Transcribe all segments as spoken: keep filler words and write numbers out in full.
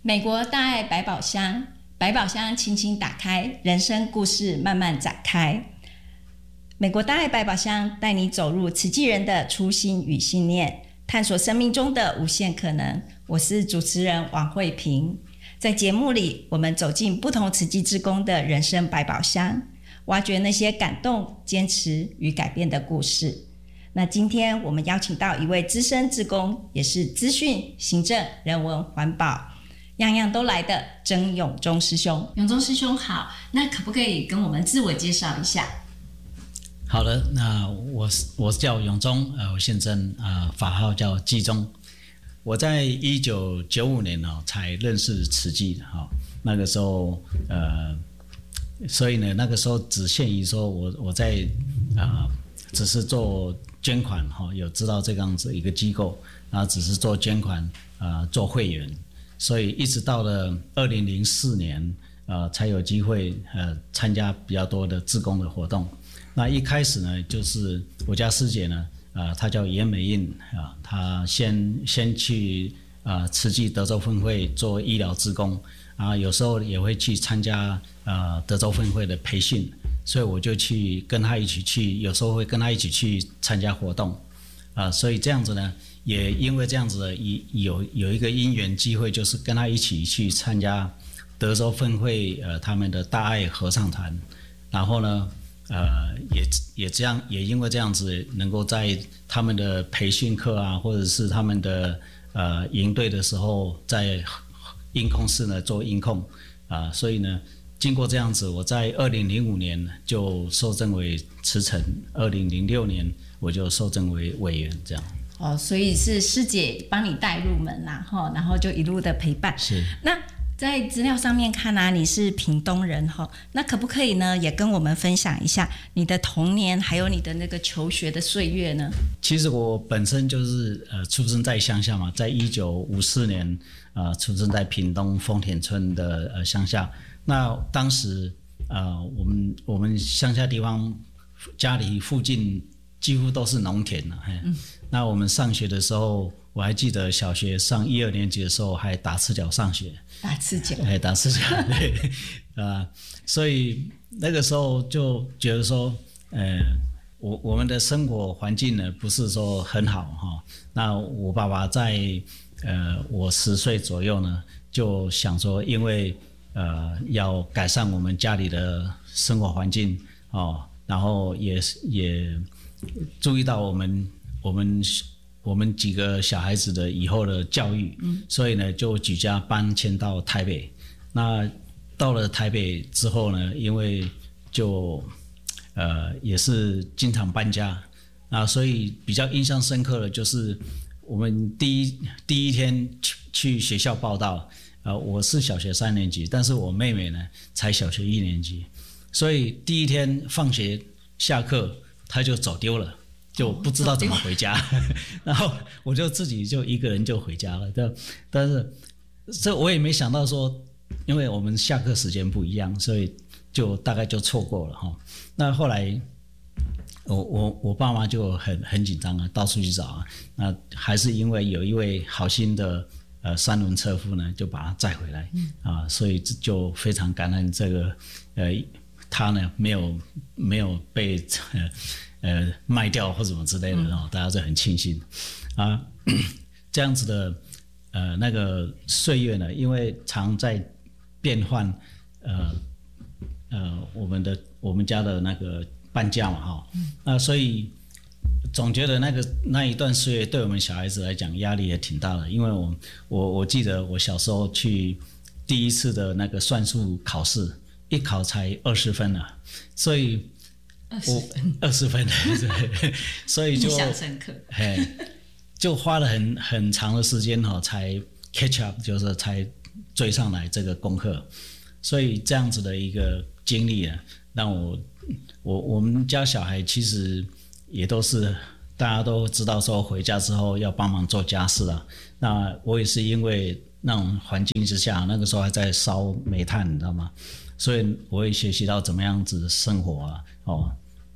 美国大爱百宝箱，百宝箱轻轻打开，人生故事慢慢展开。美国大爱百宝箱带你走入慈济人的初心与信念，探索生命中的无限可能。我是主持人王慧萍。在节目里，我们走进不同慈济志工的人生百宝箱，挖掘那些感动、坚持与改变的故事。那今天我们邀请到一位资深志工，也是资讯、行政、人文、环保样样都来的曾永忠师兄。永忠师兄好，那可不可以跟我们自我介绍一下？ 好的，那我我叫永忠，呃，我现任呃法号叫济忠。我在一九九五年哦才认识慈济的哈、哦，那个时候呃，所以呢那个时候只限于说我我在啊、呃、只是做捐款哈、哦，有知道这样子一个机构，然后只是做捐款啊、呃、做会员，所以一直到了二零零四年呃才有机会呃参加比较多的志工的活动。那一开始呢，就是我家师姐呢，呃，她叫严美印啊，她先先去呃慈济德州分会做医疗志工，啊，有时候也会去参加呃德州分会的培训，所以我就去跟她一起去，有时候会跟她一起去参加活动，啊，所以这样子呢，也因为这样子的有有一个因缘机会，就是跟她一起去参加德州分会呃他们的大爱合唱团，然后呢。呃，也也这样，也因为这样子，能够在他们的培训课啊，或者是他们的呃营队的时候，在音控室呢做音控啊、呃，所以呢，经过这样子，我在二零零五年就受赠为慈诚，二零零六年我就受赠为委员，这样。 哦，所以是师姐帮你带入门啦，哈，然后就一路的陪伴。 是。 那在资料上面看啊，你是屏东人哈，那可不可以呢，也跟我们分享一下你的童年，还有你的那个求学的岁月呢？ 其实我本身就是呃出生在乡下嘛，在一九五四年呃出生在屏东丰田村的呃乡下。那当时呃我们我们乡下地方家里附近几乎都是农田了、啊嗯，那我们上学的时候，我还记得小学上一二年级的时候还打赤脚上学。 打赤脚， 哎，打赤脚，对，啊、呃，所以那个时候就觉得说，呃，我我们的生活环境呢，不是说很好哈、哦。那我爸爸在呃我十岁左右呢，就想说，因为呃要改善我们家里的生活环境哦，然后也也注意到我们我们。我们几个小孩子的以后的教育，嗯，所以呢，就举家搬迁到台北。那到了台北之后呢，因为就呃也是经常搬家啊，所以比较印象深刻的就是我们第一第一天去去学校报到，呃，我是小学三年级，但是我妹妹呢才小学一年级，所以第一天放学下课，她就走丢了。就不知道怎么回家，然后我就自己就一个人就回家了。但但是这我也没想到说，因为我们下课时间不一样，所以就大概就错过了哈。那后来我我我爸妈就很很紧张啊，到处去找啊。那还是因为有一位好心的呃三轮车夫呢，就把他载回来、嗯、啊，所以就非常感恩这个呃他呢没有没有被呃。呃，卖掉或什么之类的，然后大家就很庆幸啊。这样子的呃那个岁月呢，因为常在变换，呃呃，我们的我们家的那个搬家嘛，哈，那所以总觉得那个那一段岁月对我们小孩子来讲压力也挺大的，因为我我我记得我小时候去第一次的那个算术考试，一考才二十分啊，所以。 我二十分，所以就印象深刻， 就花了很很长的时间哈，才 catch up， 就是才追上来这个功课。所以这样子的一个经历啊，让我我我们家小孩其实也都是大家都知道说回家之后要帮忙做家事啊。那我也是因为那种环境之下，那个时候还在烧煤炭，你知道吗？所以我也学习到怎么样子生活啊，哦。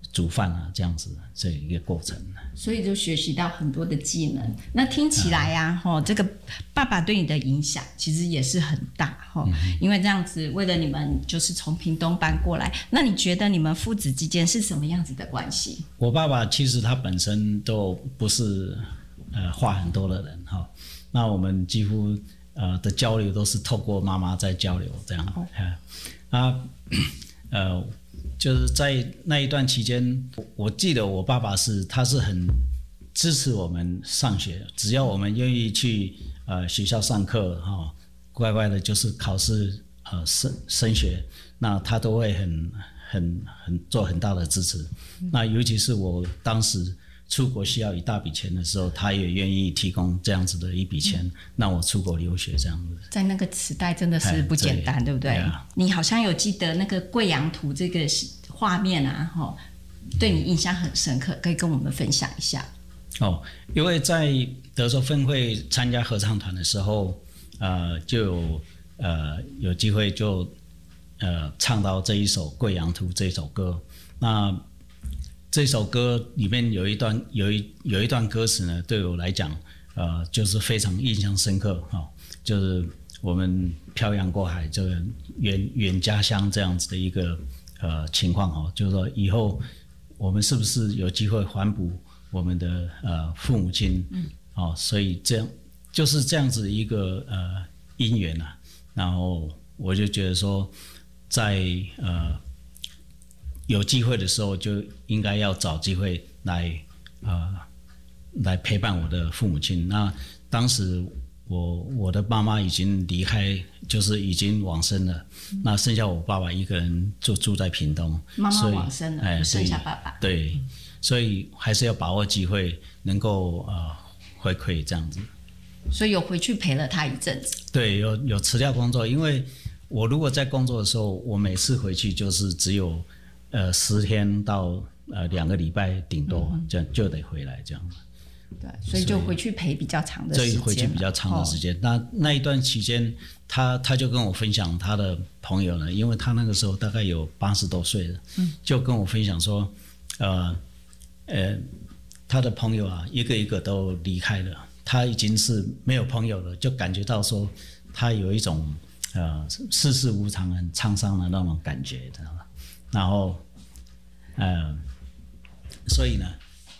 煮饭啊这样子这一个过程。 所以就学习到很多的技能。那听起来啊，嗯、这个爸爸对你的影响其实也是很大、嗯、因为这样子为了你们就是从屏东搬过来。那你觉得你们父子之间是什么样子的关系？ 我爸爸其实他本身都不是呃话很多的人哈，那我们几乎呃的交流都是透过妈妈在交流这样。哦、啊呃。就是在那一段期间，我记得我爸爸是他是很支持我们上学，只要我们愿意去呃学校上课哈、哦，乖乖的就是考试呃升升学，那他都会很很很做很大的支持。嗯、那尤其是我当时出国需要一大笔钱的时候，他也愿意提供这样子的一笔钱，嗯、让我出国留学这样子。在那个时代真的是不简单， 对, 对不对？对啊、你好像有记得那个贵阳图这个画面啊，哦，对你印象很深刻，可以跟我们分享一下。哦，因为在德州分会参加合唱团的时候，呃，就有呃有机会就呃唱到这一首《贵阳图》这首歌。那这首歌里面有一段有一有一段歌词呢，对我来讲，呃，就是非常印象深刻哈、哦，就是我们漂洋过海，这个远远家乡这样子的一个呃情况哈、哦，就是说以后我们是不是有机会还补我们的呃父母亲？嗯，哦，所以这样就是这样子一个呃因缘啊，然后我就觉得说，在呃。有机会的时候就应该要找机会来呃来陪伴我的父母亲。那当时我我的妈妈已经离开，就是已经往生了，嗯、那剩下我爸爸一个人就住在屏东。妈妈往生了，哎、剩下爸爸。对，所以还是要把握机会，能够呃回馈这样子。所以有回去陪了他一阵子。对，有有辞掉工作，因为我如果在工作的时候，我每次回去就是只有。呃，十天到呃两个礼拜顶多，这样就得回来这样。对，所以就回去陪比较长的时间。所以回去比较长的时间。哦、那那一段期间，他他就跟我分享他的朋友呢，因为他那个时候大概有八十多岁了，嗯、就跟我分享说，呃呃，他的朋友啊，一个一个都离开了，他已经是没有朋友了，就感觉到说他有一种呃世事无常、很沧桑的那种感觉，知道吗？然后，呃，所以呢，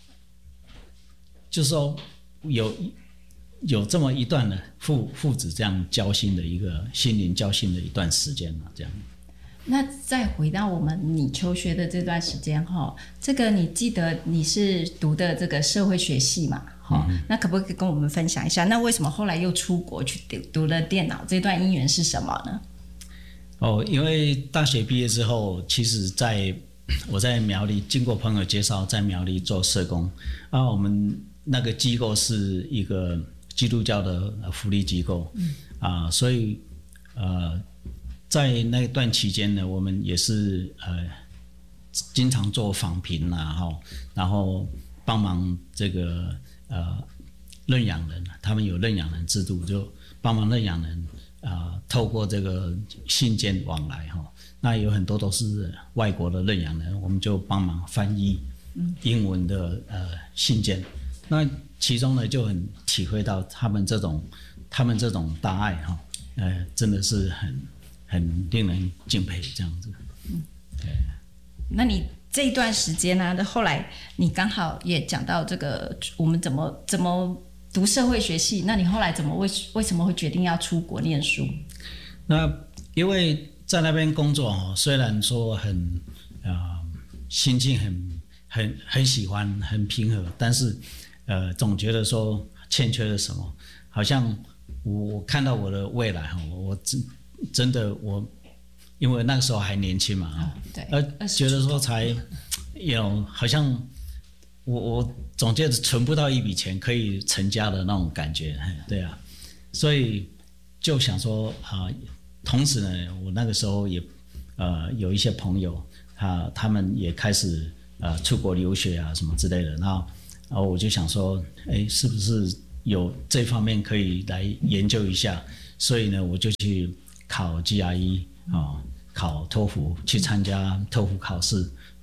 就是说有有这么一段呢父父子这样交心的一个心灵交心的一段时间嘛，这样。那再回到我们你求学的这段时间哈，这个你记得你是读的这个社会学系嘛？哈、嗯，那可不可以跟我们分享一下？那为什么后来又出国去读读了电脑？这段因缘是什么呢？哦，因为大学毕业之后，其实在我在苗栗经过朋友介绍，在苗栗做社工啊。我们那个机构是一个基督教的福利机构，嗯、啊，所以呃，在那段期间呢，我们也是呃经常做访评啦，哈，然后帮忙这个呃认养人，他们有认养人制度，就帮忙认养人。啊、呃，透过这个信件往来哈，那有很多都是外国的认养人，我们就帮忙翻译英文的呃信件。那其中呢，就很体会到他们这种他们这种大爱哈，呃，真的是很很令人敬佩这样子。嗯，对。那你这一段时间呢、啊，后来你刚好也讲到这个，我们怎么怎么。读社会学系，那你后来怎么为为什么会决定要出国念书？那因为在那边工作哦，虽然说很呃心境很很很喜欢，很平和，但是呃总觉得说欠缺了什么，好像我看到我的未来哈，我真真的我因为那个时候还年轻嘛啊、哦，对，而觉得说才有好像。我我总觉得存不到一笔钱可以成家的那种感觉，对啊，所以就想说啊，同时呢，我那个时候也呃有一些朋友啊，他们也开始呃出国留学啊什么之类的，然后然后我就想说，哎，是不是有这方面可以来研究一下？所以呢，我就去考 G R E 啊，考托福，去参加托福考试。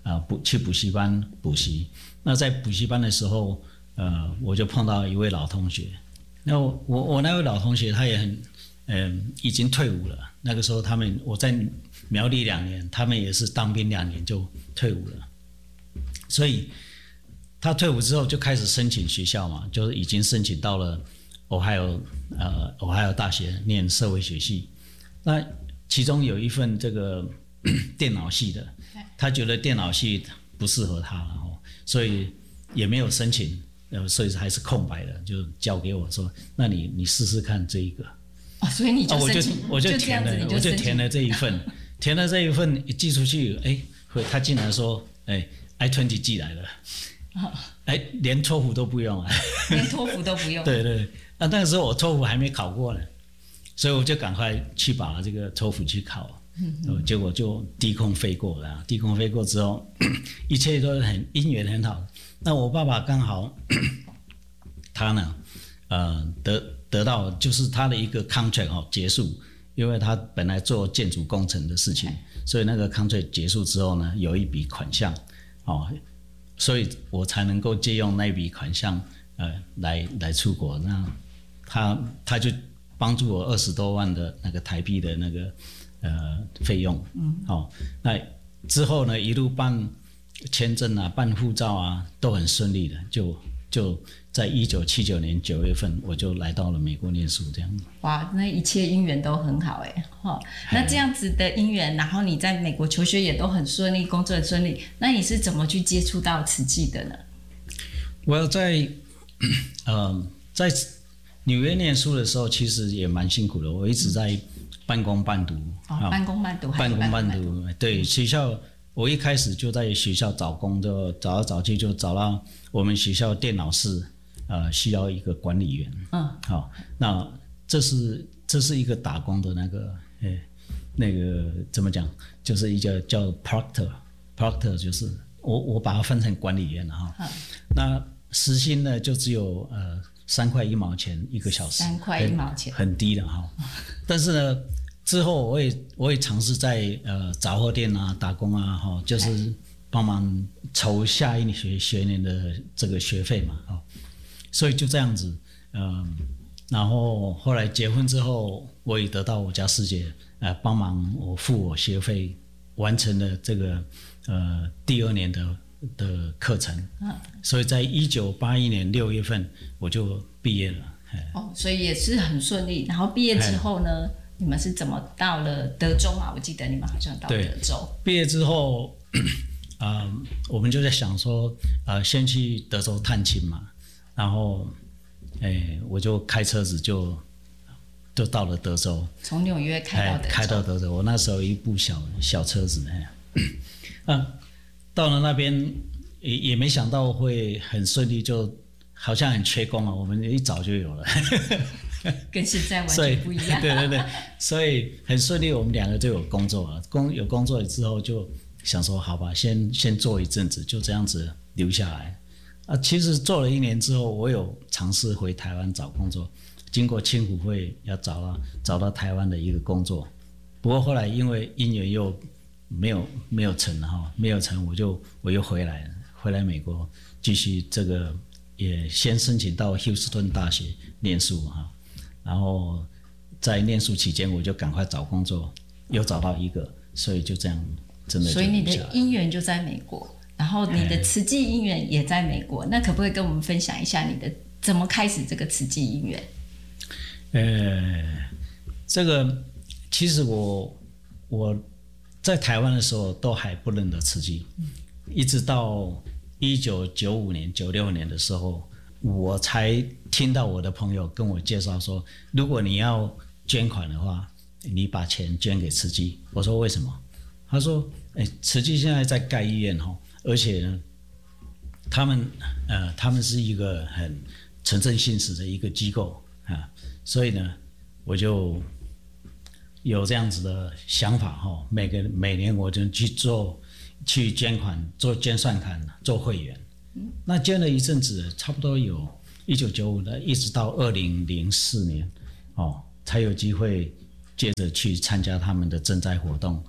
啊补去补习班补习。那在补习班的时候，呃，我就碰到一位老同学。那我我我那位老同学他也很，嗯、呃，已经退伍了。那个时候他们我在苗栗两年，他们也是当兵两年就退伍了。所以他退伍之后就开始申请学校嘛，就是已经申请到了 Ohio 呃 Ohio 大学念社会学系。那其中有一份这个电脑系的，他觉得电脑系不适合他了，所以也没有申请。呃，所以还是空白的，就交给我说，那你你试试看这一个。 哦，所以你就申请， 哦、我就我就填了，我就填了这一份，填了这一份一寄出去，哎，他竟然说，哎 ，I 二十 寄来了，哦、哎，连托福都不用啊， 连托福都不用。 对对，那那个时候我托福还没考过呢，所以我就赶快去把这个托福去考，嗯、结果就低空飞过了，低空飞过之后，一切都很因缘很好。那我爸爸刚好，他呢，呃，得得到就是他的一个 contract 哦结束，因为他本来做建筑工程的事情，所以那个 contract 结束之后呢，有一笔款项，哦，所以我才能够借用那笔款项，呃，来来出国。那他他就帮助我二十多万的那个台币的那个呃费用，嗯，哦，那之后呢，一路办签证啊，办护照啊，都很顺利的，就就在一九七九年九月份，我就来到了美国念书，这样。 哇，那一切姻缘都很好哎，哈，那这样子的姻缘，然后你在美国求学也都很顺利，工作很顺利，那你是怎么去接触到慈济的呢？ 我在呃在纽约念书的时候，其实也蛮辛苦的，我一直在半工半读， 哦，半工半读， 半工半读，对，学校。我一开始就在学校找工，就找来找去就找到我们学校电脑室，呃，需要一个管理员。嗯，好、哦，那这是这是一个打工的那个，诶，那个怎么讲？就是一个叫 proctor，proctor 就是我我把它分成管理员了哈。嗯、那时薪呢就只有呃三块一毛钱一个小时， 三块一毛钱， 很低的哈。但是呢。之后我也我也尝试在呃杂货店啊打工啊，哈、哦，就是帮忙筹下一学学年的这个学费嘛，哦，所以就这样子，嗯、呃，然后后来结婚之后，我也得到我家师姐呃帮忙我付我学费，完成了这个呃第二年的的课程，嗯，所以在一九八一年六月份我就毕业了， 哦，所以也是很顺利。然后毕业之后呢？你们是怎么到了德州嘛？我记得你们好像到德州。 毕业之后，呃，我们就在想说，呃，先去德州探亲嘛。然后，哎，我就开车子就就到了德州。 从纽约开到德州。 开到德州，我那时候有一部小小车子，哎，啊，到了那边也也没想到会很顺利，就好像很缺工啊，我们一早就有了。 跟现在完全不一样。 对对对，所以很顺利，我们两个就有工作了。工有工作了之后，就想说好吧，先先做一阵子，就这样子留下来。啊，其实做了一年之后，我有尝试回台湾找工作，经过青辅会要找到找到台湾的一个工作，不过后来因为因缘又没有没有成哈，没有成，我就我又回来了，回来美国继续这个也先申请到休斯顿大学念书哈。然后在念书期间，我就赶快找工作，又找到一个，所以就这样，真的就。 所以你的姻缘就在美国，然后你的慈济姻缘也在美国，那可不可以跟我们分享一下你的怎么开始这个慈济姻缘？ 呃，这个其实我我在台湾的时候都还不认得慈济，嗯、一直到一九九五年、九六年的时候。我才听到我的朋友跟我介绍说，如果你要捐款的话，你把钱捐给慈济。我说为什么？他说，哎，慈济现在在盖医院哈，而且呢，他们呃，他们是一个很诚正信实的一个机构啊，所以呢，我就有这样子的想法哈，每个每年我就去做去捐款，做捐善款，做会员。那捐了一阵子，差不多有一九九五的，一直到二零零四年，哦，才有机会接着去参加他们的赈灾活动，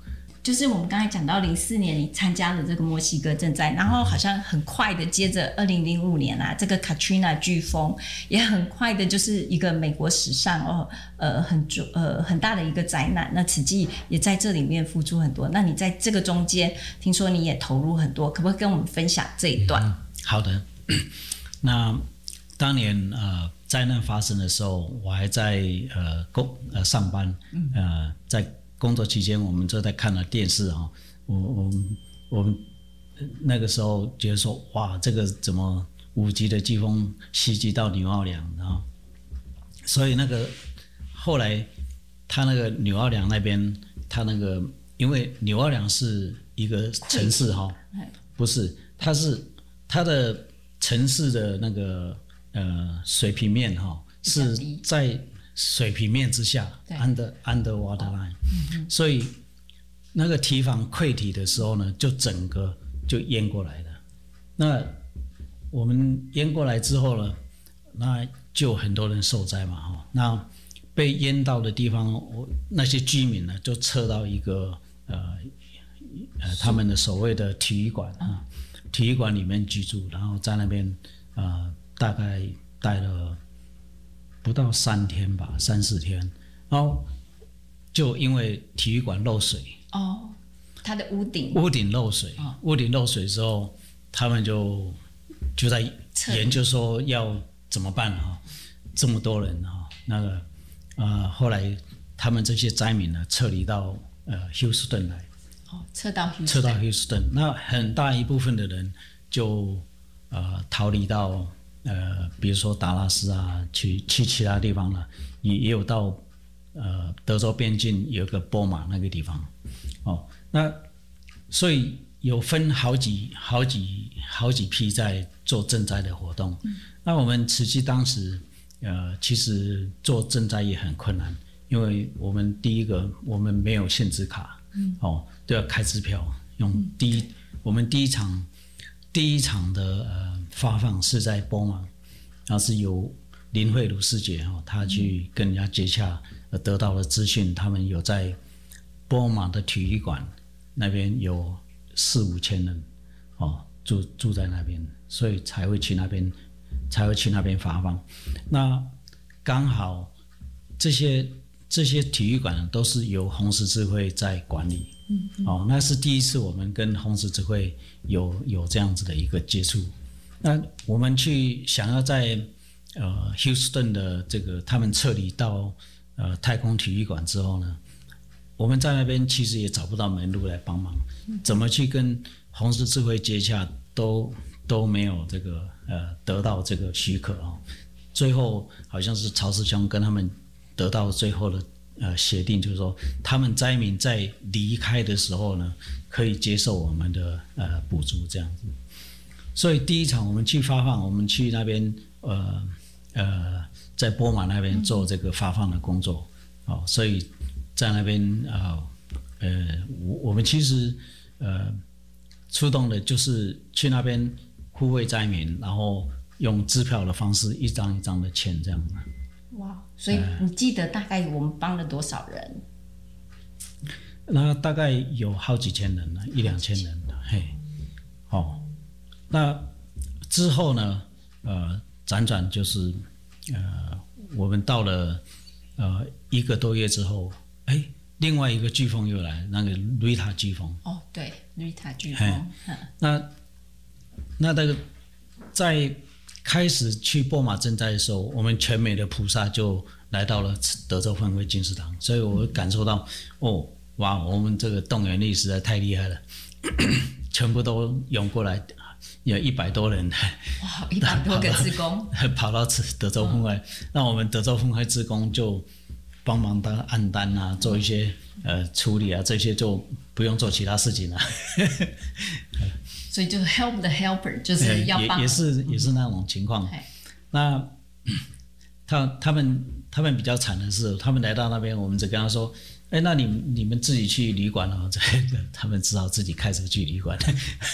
就是我们刚才讲到零四年你参加了这个墨西哥赈灾，然后好像很快的接着二零零五年啊，这个 Katrina 飓风也很快的就是一个美国史上哦呃很呃很大的一个灾难。那慈济也在这里面付出很多。那你在这个中间，听说你也投入很多，可不可以跟我们分享这一段？ 嗯、好的，那当年呃灾难发生的时候，我还在呃工呃上班，呃在。工作期间，我们就在看了电视啊，我我我们那个时候觉得说，哇，这个怎么五级的飓风袭击到纽奥良，然后，所以那个后来他那个纽奥良那边，他那个因为纽奥良是一个城市哈，不是，它是它的城市的那个呃水平面哈是在。水平面之下 ，under underwater line，、嗯、所以那个堤防溃堤的时候呢，就整个就淹过来了。那我们淹过来之后呢，那就很多人受灾嘛，哈。那被淹到的地方，我那些居民呢，就撤到一个呃呃他们的所谓的体育馆啊，体育馆里面居住，然后在那边呃大概待了。不到三天吧，三四天，然后就因为体育馆漏水哦，它的屋顶屋顶漏水，哦、屋顶漏水之后，他们就就在研究说要怎么办啊？这么多人啊，那个呃，后来他们这些灾民呢，撤离到呃休斯顿来， 哦，撤到休斯顿， 撤到休斯顿，那很大一部分的人就呃逃离到。呃，比如说达拉斯啊，去去其他地方了，也也有到呃德州边境有个波马那个地方，哦，那所以有分好几好几好几批在做赈灾的活动。嗯、那我们慈济当时呃其实做赈灾也很困难，因为我们第一个我们没有限制卡，嗯、哦都要开支票，用第一、嗯、我们第一场。第一场的呃发放是在波马，然后是由林慧茹师姐哦，她去跟人家接洽，呃得到了资讯，他们有在波马的体育馆那边有四五千人哦住住在那边，所以才会去那边才会去那边发放。那刚好这些这些体育馆都是由红十字会在管理。嗯嗯哦，那是第一次我们跟红十字会有有这样子的一个接触。那我们去想要在呃休斯顿的这个他们撤离到呃太空体育馆之后呢，我们在那边其实也找不到门路来帮忙，嗯、怎么去跟红十字会接洽都都没有这个呃得到这个许可哦。最后好像是曹师兄跟他们得到最后的。呃，协定就是说，他们灾民在离开的时候呢，可以接受我们的呃补助这样子。所以第一场我们去发放，我们去那边呃呃，在波马那边做这个发放的工作，哦，所以在那边啊呃，呃，我我们其实呃出动的就是去那边护卫灾民，然后用支票的方式一张一张的签这样子。 哇，所以你记得大概我们帮了多少人？ 那大概有好几千人了，一两千人了，嘿，哦，那之后呢，呃，辗转就是呃，我们到了呃一个多月之后，哎，另外一个飓风又来，那个瑞塔飓风。 哦，对，瑞塔飓风。 那那那个在。开始去波马赈灾的时候，我们全美的菩萨就来到了德州分会金石堂，所以我感受到，哦，哇，我们这个动员力实在太厉害了，全部都涌过来，有一百多人， 哇，一百多个志工跑到德州分会，那、哦、我们德州分会志工就帮忙当按单啊，做一些呃处理啊，这些就不用做其他事情了。 所以就是 help the helper， 就是要帮， 也也是也是那种情况。嗯、那他他们他们比较惨的是，他们来到那边，我们只跟他说：“哎，那你你们自己去旅馆哦。”他们只好自己开车去旅馆。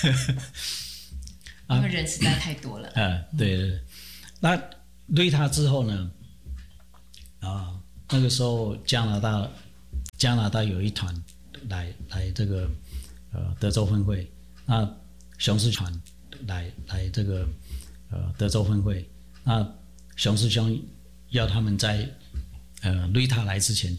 因为人实在太多了。 啊，呃、对对对。那瑞塔之后呢？啊，那个时候加拿大加拿大有一团来来这个呃德州分会，那熊师团来来这个呃德州分会，那熊师兄要他们在呃瑞塔来之前